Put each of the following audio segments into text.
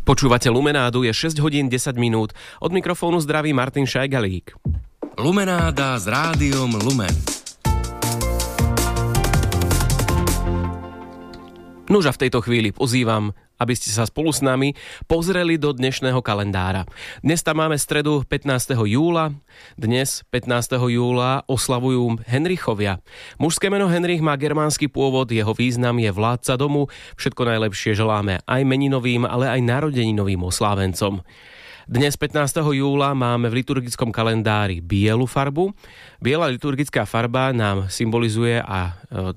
Počúvate Lumenádu, je 6 hodín 10 minút. Od mikrofónu zdraví Martin Šajgalík. Lumenáda s rádiom Lumen. Nuž a v tejto chvíli pozývam, aby ste sa spolu s nami pozreli do dnešného kalendára. Dnes tam máme stredu 15. júla. Dnes 15. júla oslavujú Henrichovia. Mužské meno Henrich má germánsky pôvod, jeho význam je vládca domu. Všetko najlepšie želáme aj meninovým, ale aj narodeninovým oslávencom. Dnes 15. júla máme v liturgickom kalendári bielu farbu. Biela liturgická farba nám symbolizuje a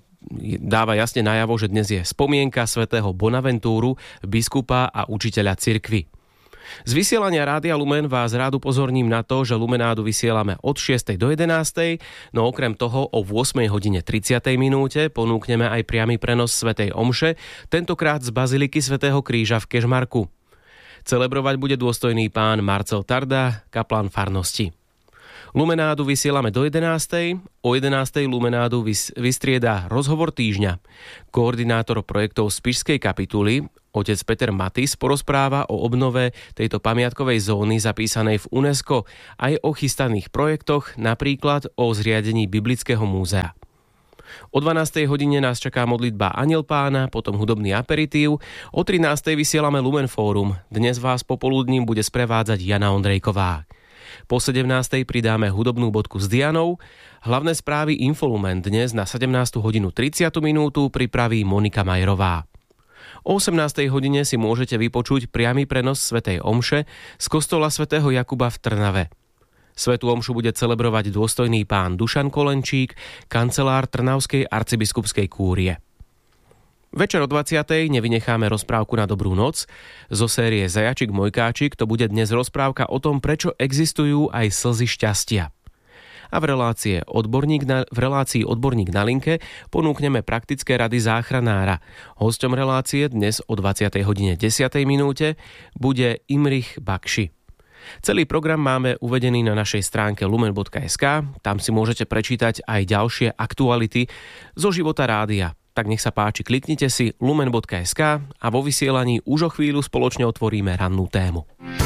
dáva jasne najavo, že dnes je spomienka svätého Bonaventúru, biskupa a učiteľa cirkvi. Z vysielania Rádia Lumen vás rád upozorním na to, že Lumenádu vysielame od 6. do 11. No okrem toho o 8. hodine 30. minúte ponúkneme aj priamy prenos svätej omše, tentokrát z Baziliky svätého Kríža v Kežmarku. Celebrovať bude dôstojný pán Marcel Tarda, kaplán farnosti. Lumenádu vysielame do 11. O 11. Lumenádu vystrieda rozhovor týždňa. Koordinátor projektov Spišskej kapituly, otec Peter Matis, porozpráva o obnove tejto pamiatkovej zóny zapísanej v UNESCO aj o chystaných projektoch, napríklad o zriadení Biblického múzea. O 12. hodine nás čaká modlitba Anjel Pána, potom hudobný aperitív. O 13. vysielame Lumen Fórum. Dnes vás popoludním bude sprevádzať Jana Ondrejková. Po 17. pridáme hudobnú bodku s Dianou. Hlavné správy Infolumen dnes na 17. hodinu 30 minútu pripraví Monika Majerová. O 18. hodine si môžete vypočuť priamy prenos svätej omše z kostola svätého Jakuba v Trnave. Svätú omšu bude celebrovať dôstojný pán Dušan Kolenčík, kancelár Trnavskej arcibiskupskej kúrie. Večer o 20. nevynecháme rozprávku na dobrú noc. Zo série Zajačik Mojkáčik to bude dnes rozprávka o tom, prečo existujú aj slzy šťastia. A v relácii Odborník na linke ponúkneme praktické rady záchranára. Hosťom relácie dnes o 20. hodine 10. minúte bude Imrich Bakši. Celý program máme uvedený na našej stránke lumen.sk. Tam si môžete prečítať aj ďalšie aktuality zo života rádia. Tak nech sa páči, kliknite si lumen.sk a vo vysielaní už o chvíľu spoločne otvoríme rannú tému.